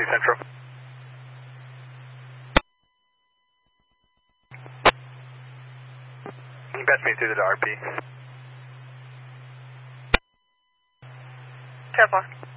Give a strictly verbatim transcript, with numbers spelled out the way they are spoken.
Taxi Central. Can you patch me through to the R P? Careful.